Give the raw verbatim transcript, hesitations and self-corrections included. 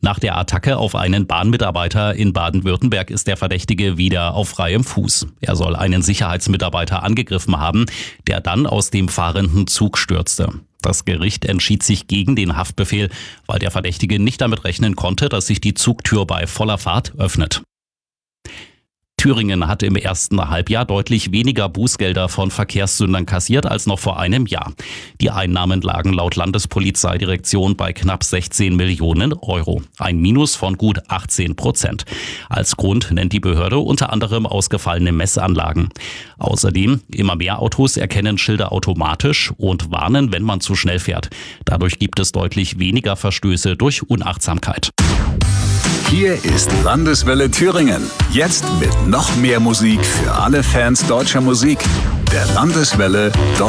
Nach der Attacke auf einen Bahnmitarbeiter in Baden-Württemberg ist der Verdächtige wieder auf freiem Fuß. Er soll einen Sicherheitsmitarbeiter angegriffen haben, der dann aus dem fahrenden Zug stürzte. Das Gericht entschied sich gegen den Haftbefehl, weil der Verdächtige nicht damit rechnen konnte, dass sich die Zugtür bei voller Fahrt öffnet. Thüringen hat im ersten Halbjahr deutlich weniger Bußgelder von Verkehrssündern kassiert als noch vor einem Jahr. Die Einnahmen lagen laut Landespolizeidirektion bei knapp sechzehn Millionen Euro, ein Minus von gut achtzehn Prozent. Als Grund nennt die Behörde unter anderem ausgefallene Messanlagen. Außerdem, immer mehr Autos erkennen Schilder automatisch und warnen, wenn man zu schnell fährt. Dadurch gibt es deutlich weniger Verstöße durch Unachtsamkeit. Hier ist Landeswelle Thüringen. Jetzt mit noch mehr Musik für alle Fans deutscher Musik. Der Landeswelle